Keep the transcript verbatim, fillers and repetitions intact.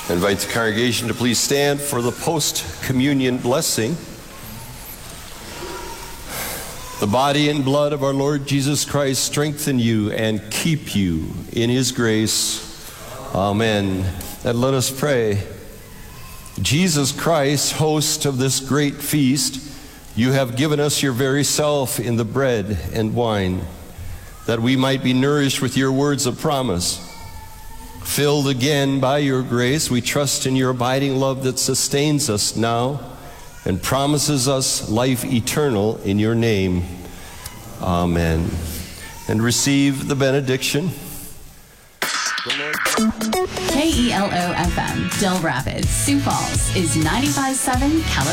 I invite the congregation to please stand for the post-communion blessing. The body and blood of our Lord Jesus Christ strengthen you and keep you in his grace. Amen. And let us pray. Jesus Christ, host of this great feast, you have given us your very self in the bread and wine, that we might be nourished with your words of promise. Filled again by your grace, we trust in your abiding love that sustains us now and promises us life eternal in your name. Amen. And receive the benediction. K E L O F M, Del Rapids, Sioux Falls is ninety-five point seven California.